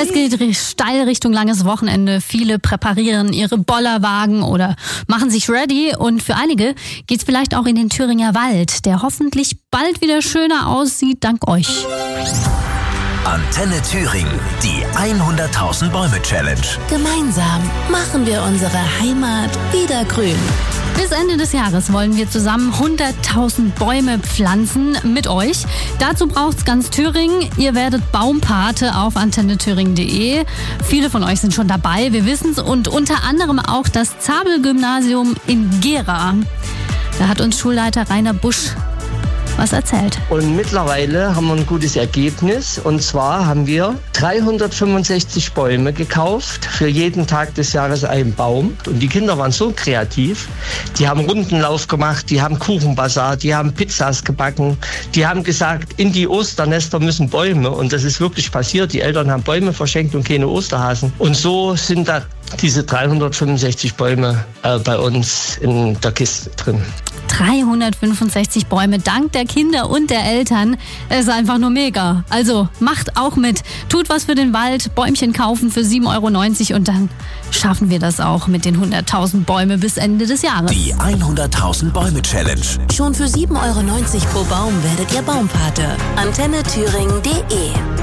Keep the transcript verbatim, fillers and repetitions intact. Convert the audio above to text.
Es geht steil Richtung langes Wochenende. Viele präparieren ihre Bollerwagen oder machen sich ready. Und für einige geht's vielleicht auch in den Thüringer Wald, der hoffentlich bald wieder schöner aussieht, dank euch. Antenne Thüringen, die hunderttausend Bäume Challenge. Gemeinsam machen wir unsere Heimat wieder grün. Bis Ende des Jahres wollen wir zusammen hunderttausend Bäume pflanzen mit euch. Dazu braucht's ganz Thüringen. Ihr werdet Baumpate auf antenne thüringen punkt de. Viele von euch sind schon dabei, wir wissen's. Und unter anderem auch das Zabel-Gymnasium in Gera. Da hat uns Schulleiter Rainer Busch was erzählt. Und mittlerweile haben wir ein gutes Ergebnis. Und zwar haben wir dreihundertfünfundsechzig Bäume gekauft. Für jeden Tag des Jahres einen Baum. Und die Kinder waren so kreativ. Die haben Rundenlauf gemacht, die haben Kuchenbazar, die haben Pizzas gebacken. Die haben gesagt, in die Osternester müssen Bäume. Und das ist wirklich passiert. Die Eltern haben Bäume verschenkt und keine Osterhasen. Und so sind da diese dreihundertfünfundsechzig Bäume äh, bei uns in der Kiste drin. dreihundertfünfundsechzig Bäume dank der Kinder und der Eltern. Es ist einfach nur mega. Also macht auch mit. Tut was für den Wald, Bäumchen kaufen für sieben Euro neunzig und dann schaffen wir das auch mit den hunderttausend Bäume bis Ende des Jahres. Die hunderttausend Bäume Challenge. Schon für sieben Euro neunzig pro Baum werdet ihr Baumpate. antenne thüringen punkt de